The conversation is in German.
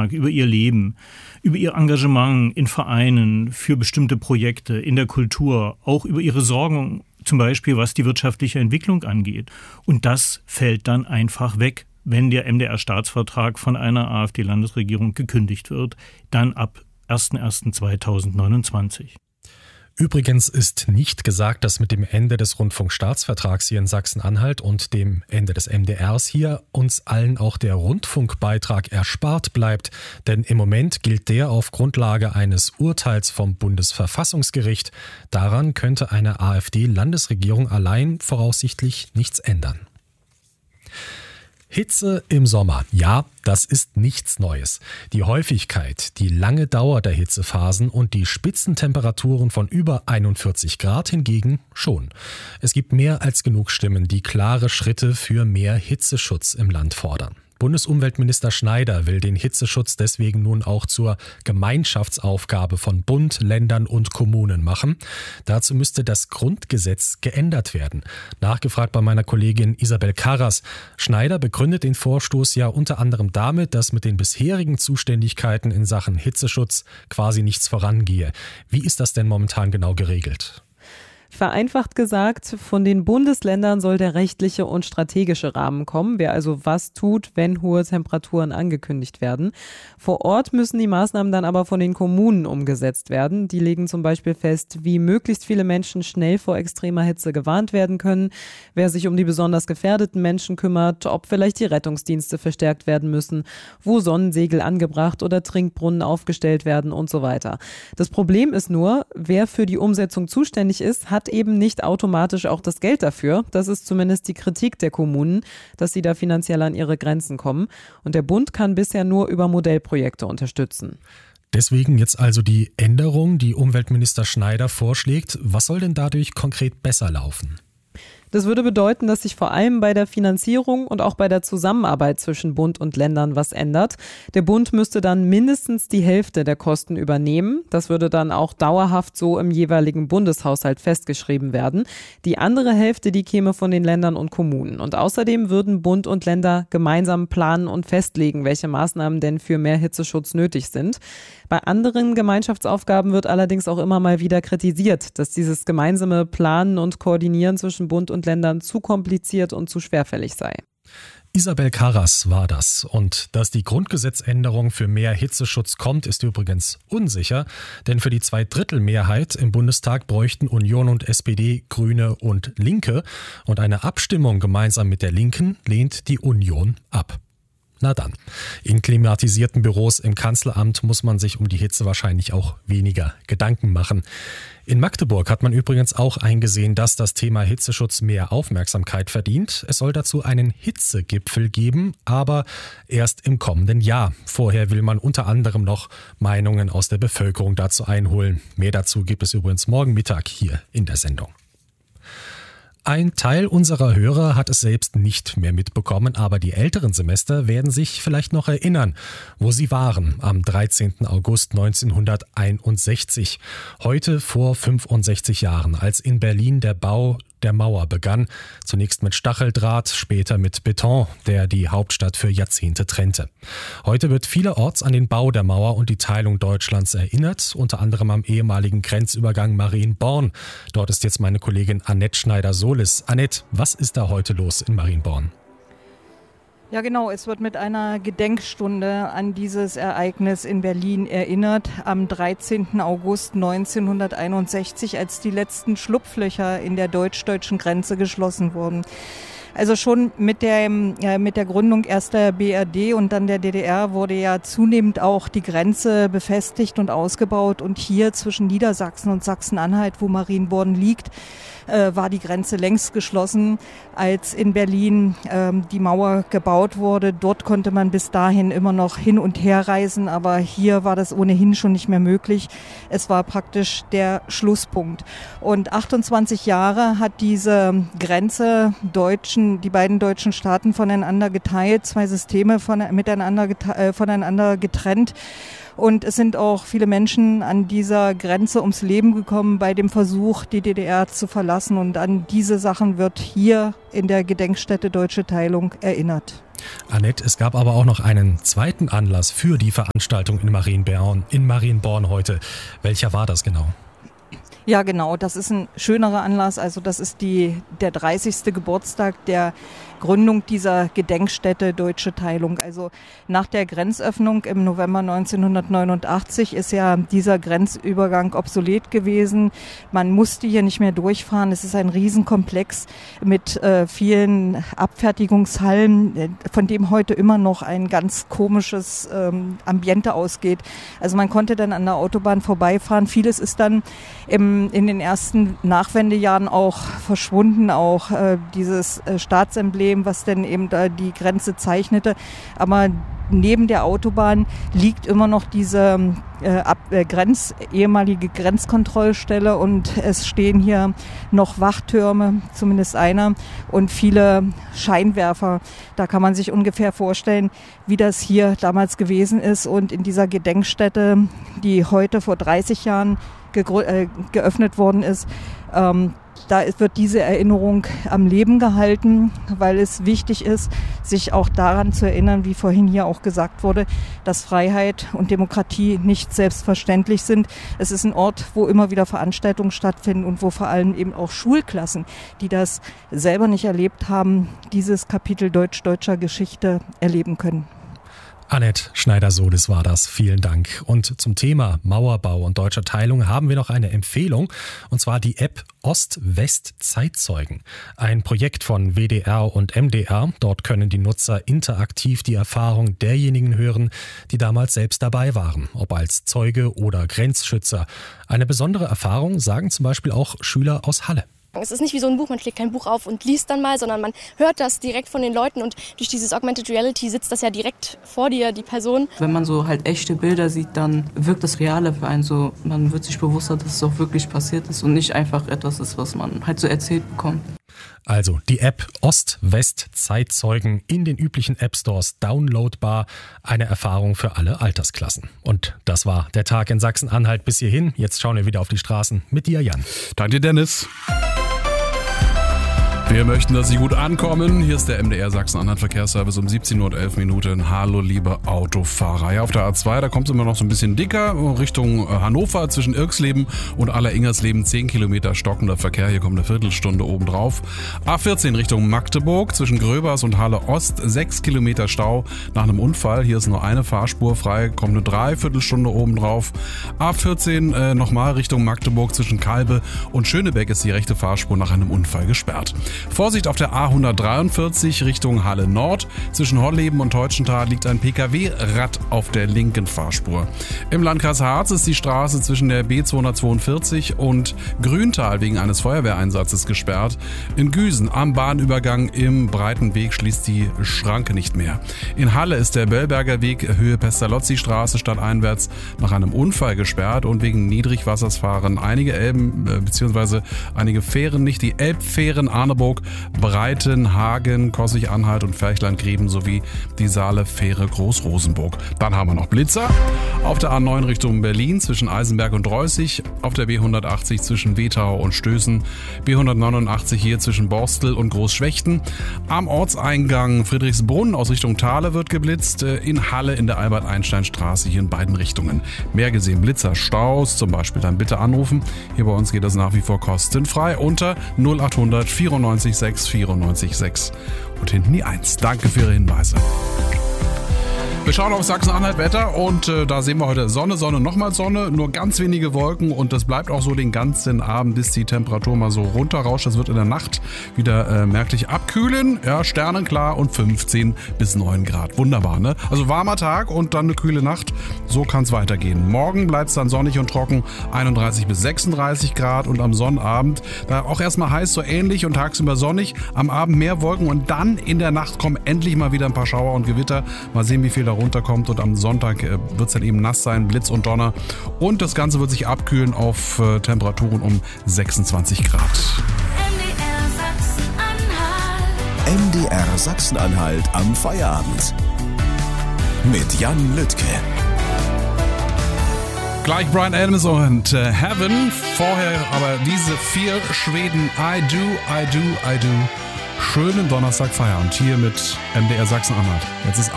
Beitrag, über ihr Leben, über ihr Engagement in Vereinen für bestimmte Projekte, in der Kultur, auch über ihre Sorgen, zum Beispiel was die wirtschaftliche Entwicklung angeht. Und das fällt dann einfach weg, wenn der MDR-Staatsvertrag von einer AfD-Landesregierung gekündigt wird, dann ab 01.01.2029. Übrigens ist nicht gesagt, dass mit dem Ende des Rundfunkstaatsvertrags hier in Sachsen-Anhalt und dem Ende des MDRs hier uns allen auch der Rundfunkbeitrag erspart bleibt. Denn im Moment gilt der auf Grundlage eines Urteils vom Bundesverfassungsgericht. Daran könnte eine AfD-Landesregierung allein voraussichtlich nichts ändern. Hitze im Sommer. Ja, das ist nichts Neues. Die Häufigkeit, die lange Dauer der Hitzephasen und die Spitzentemperaturen von über 41 Grad hingegen schon. Es gibt mehr als genug Stimmen, die klare Schritte für mehr Hitzeschutz im Land fordern. Bundesumweltminister Schneider will den Hitzeschutz deswegen nun auch zur Gemeinschaftsaufgabe von Bund, Ländern und Kommunen machen. Dazu müsste das Grundgesetz geändert werden. Nachgefragt bei meiner Kollegin Isabel Karras. Schneider begründet den Vorstoß ja unter anderem damit, dass mit den bisherigen Zuständigkeiten in Sachen Hitzeschutz quasi nichts vorangehe. Wie ist das denn momentan genau geregelt? Vereinfacht gesagt, von den Bundesländern soll der rechtliche und strategische Rahmen kommen, wer also was tut, wenn hohe Temperaturen angekündigt werden. Vor Ort müssen die Maßnahmen dann aber von den Kommunen umgesetzt werden. Die legen zum Beispiel fest, wie möglichst viele Menschen schnell vor extremer Hitze gewarnt werden können, wer sich um die besonders gefährdeten Menschen kümmert, ob vielleicht die Rettungsdienste verstärkt werden müssen, wo Sonnensegel angebracht oder Trinkbrunnen aufgestellt werden und so weiter. Das Problem ist nur, wer für die Umsetzung zuständig ist, hat eben nicht automatisch auch das Geld dafür. Das ist zumindest die Kritik der Kommunen, dass sie da finanziell an ihre Grenzen kommen. Und der Bund kann bisher nur über Modellprojekte unterstützen. Deswegen jetzt also die Änderung, die Umweltminister Schneider vorschlägt. Was soll denn dadurch konkret besser laufen? Das würde bedeuten, dass sich vor allem bei der Finanzierung und auch bei der Zusammenarbeit zwischen Bund und Ländern was ändert. Der Bund müsste dann mindestens die Hälfte der Kosten übernehmen. Das würde dann auch dauerhaft so im jeweiligen Bundeshaushalt festgeschrieben werden. Die andere Hälfte, die käme von den Ländern und Kommunen. Und außerdem würden Bund und Länder gemeinsam planen und festlegen, welche Maßnahmen denn für mehr Hitzeschutz nötig sind. Bei anderen Gemeinschaftsaufgaben wird allerdings auch immer mal wieder kritisiert, dass dieses gemeinsame Planen und Koordinieren zwischen Bund und Ländern zu kompliziert und zu schwerfällig sei. Isabel Karras war das. Und dass die Grundgesetzänderung für mehr Hitzeschutz kommt, ist übrigens unsicher. Denn für die Zweidrittelmehrheit im Bundestag bräuchten Union und SPD, Grüne und Linke. Und eine Abstimmung gemeinsam mit der Linken lehnt die Union ab. Na dann, in klimatisierten Büros im Kanzleramt muss man sich um die Hitze wahrscheinlich auch weniger Gedanken machen. In Magdeburg hat man übrigens auch eingesehen, dass das Thema Hitzeschutz mehr Aufmerksamkeit verdient. Es soll dazu einen Hitzegipfel geben, aber erst im kommenden Jahr. Vorher will man unter anderem noch Meinungen aus der Bevölkerung dazu einholen. Mehr dazu gibt es übrigens morgen Mittag hier in der Sendung. Ein Teil unserer Hörer hat es selbst nicht mehr mitbekommen, aber die älteren Semester werden sich vielleicht noch erinnern, wo sie waren am 13. August 1961. Heute vor 65 Jahren, als in Berlin der Bau der Mauer begann. Zunächst mit Stacheldraht, später mit Beton, der die Hauptstadt für Jahrzehnte trennte. Heute wird vielerorts an den Bau der Mauer und die Teilung Deutschlands erinnert, unter anderem am ehemaligen Grenzübergang Marienborn. Dort ist jetzt meine Kollegin Annette Schneider-Solis. Annette, was ist da heute los in Marienborn? Ja genau, es wird mit einer Gedenkstunde an dieses Ereignis in Berlin erinnert, am 13. August 1961, als die letzten Schlupflöcher in der deutsch-deutschen Grenze geschlossen wurden. Also schon mit der Gründung erst der BRD und dann der DDR wurde ja zunehmend auch die Grenze befestigt und ausgebaut. Und hier zwischen Niedersachsen und Sachsen-Anhalt, wo Marienborn liegt, war die Grenze längst geschlossen, als in Berlin die Mauer gebaut wurde. Dort konnte man bis dahin immer noch hin und her reisen, aber hier war das ohnehin schon nicht mehr möglich. Es war praktisch der Schlusspunkt. Und 28 Jahre hat diese Grenze deutschen die beiden deutschen Staaten voneinander geteilt, 2 Systeme voneinander getrennt. Und es sind auch viele Menschen an dieser Grenze ums Leben gekommen bei dem Versuch, die DDR zu verlassen. Und an diese Sachen wird hier in der Gedenkstätte Deutsche Teilung erinnert. Annette, es gab aber auch noch einen zweiten Anlass für die Veranstaltung in Marienborn heute. Welcher war das genau? Ja, genau. Das ist ein schönerer Anlass. Also das ist der 30. Geburtstag der Gründung dieser Gedenkstätte Deutsche Teilung. Also nach der Grenzöffnung im November 1989 ist ja dieser Grenzübergang obsolet gewesen. Man musste hier nicht mehr durchfahren. Es ist ein Riesenkomplex mit vielen Abfertigungshallen, von dem heute immer noch ein ganz komisches Ambiente ausgeht. Also man konnte dann an der Autobahn vorbeifahren. Vieles ist dann in den ersten Nachwendejahren auch verschwunden, auch dieses Staatsemblem, was denn eben da die Grenze zeichnete. Aber neben der Autobahn liegt immer noch diese ehemalige Grenzkontrollstelle und es stehen hier noch Wachtürme, zumindest einer, und viele Scheinwerfer. Da kann man sich ungefähr vorstellen, wie das hier damals gewesen ist. Und in dieser Gedenkstätte, die heute vor 30 Jahren geöffnet worden ist, da wird diese Erinnerung am Leben gehalten, weil es wichtig ist, sich auch daran zu erinnern, wie vorhin hier auch gesagt wurde, dass Freiheit und Demokratie nicht selbstverständlich sind. Es ist ein Ort, wo immer wieder Veranstaltungen stattfinden und wo vor allem eben auch Schulklassen, die das selber nicht erlebt haben, dieses Kapitel deutscher Geschichte erleben können. Annette Schneider-Solis war das. Vielen Dank. Und zum Thema Mauerbau und deutscher Teilung haben wir noch eine Empfehlung, und zwar die App Ost-West-Zeitzeugen. Ein Projekt von WDR und MDR. Dort können die Nutzer interaktiv die Erfahrung derjenigen hören, die damals selbst dabei waren, ob als Zeuge oder Grenzschützer. Eine besondere Erfahrung sagen zum Beispiel auch Schüler aus Halle. Es ist nicht wie so ein Buch, man schlägt kein Buch auf und liest dann mal, sondern man hört das direkt von den Leuten und durch dieses Augmented Reality sitzt das ja direkt vor dir, die Person. Wenn man so halt echte Bilder sieht, dann wirkt das realer für einen so. Man wird sich bewusster, dass es auch wirklich passiert ist und nicht einfach etwas ist, was man halt so erzählt bekommt. Also die App Ost-West-Zeitzeugen in den üblichen App-Stores downloadbar. Eine Erfahrung für alle Altersklassen. Und das war der Tag in Sachsen-Anhalt bis hierhin. Jetzt schauen wir wieder auf die Straßen mit dir, Jan. Danke, Dennis. Wir möchten, dass Sie gut ankommen. Hier ist der MDR Sachsen-Anhalt Verkehrsservice um 17:11 Uhr. Hallo, liebe Autofahrer. Ja, auf der A2, da kommt es immer noch so ein bisschen dicker. Richtung Hannover zwischen Irksleben und Aller-Ingersleben 10 Kilometer stockender Verkehr. Hier kommt eine Viertelstunde obendrauf. A14 Richtung Magdeburg zwischen Gröbers und Halle Ost 6 Kilometer Stau nach einem Unfall. Hier ist nur eine Fahrspur frei, kommt eine Dreiviertelstunde obendrauf. A14 nochmal Richtung Magdeburg zwischen Kalbe und Schönebeck ist die rechte Fahrspur nach einem Unfall gesperrt. Vorsicht auf der A143 Richtung Halle Nord. Zwischen Holleben und Teutschenthal liegt ein Pkw-Rad auf der linken Fahrspur. Im Landkreis Harz ist die Straße zwischen der B242 und Grüntal wegen eines Feuerwehreinsatzes gesperrt. In Güsen am Bahnübergang im Breiten Weg schließt die Schranke nicht mehr. In Halle ist der Böllberger Weg Höhe Pestalozzi-Straße stadteinwärts nach einem Unfall gesperrt und wegen Niedrigwassers fahren einige Elben bzw. einige Fähren nicht. Die Elbfähren Arneburg, Breitenhagen, Kossig-Anhalt und Ferchland-Grieben sowie die Saale-Fähre Groß-Rosenburg. Dann haben wir noch Blitzer auf der A9 Richtung Berlin zwischen Eisenberg und Reußig, auf der B180 zwischen Wetau und Stößen, B189 hier zwischen Borstel und Großschwechten. Am Ortseingang Friedrichsbrunn aus Richtung Thale wird geblitzt, in Halle in der Albert-Einstein-Straße hier in beiden Richtungen. Mehr gesehen Blitzer, Staus zum Beispiel, dann bitte anrufen. Hier bei uns geht das nach wie vor kostenfrei unter 0800 94 6 94 6 und hinten die 1. Danke für Ihre Hinweise. Wir schauen auf Sachsen-Anhalt Wetter und da sehen wir heute Sonne, nochmal Sonne, nur ganz wenige Wolken und das bleibt auch so den ganzen Abend, bis die Temperatur mal so runterrauscht. Das wird in der Nacht wieder merklich abkühlen, ja, sternenklar und 15 bis 9 Grad. Wunderbar, ne? Also warmer Tag und dann eine kühle Nacht, so kann es weitergehen. Morgen bleibt es dann sonnig und trocken, 31 bis 36 Grad und am Sonnabend, da auch erstmal heiß, so ähnlich und tagsüber sonnig, am Abend mehr Wolken und dann in der Nacht kommen endlich mal wieder ein paar Schauer und Gewitter. Mal sehen, wie viel da runterkommt und am Sonntag wird es dann eben nass sein, Blitz und Donner und das Ganze wird sich abkühlen auf Temperaturen um 26 Grad. MDR Sachsen-Anhalt am Feierabend. Mit Jan Lüttke. Gleich Bryan Adams und Heaven. Vorher aber diese 4 Schweden. I do. Schönen Donnerstag Feierabend hier mit MDR Sachsen-Anhalt. Jetzt ist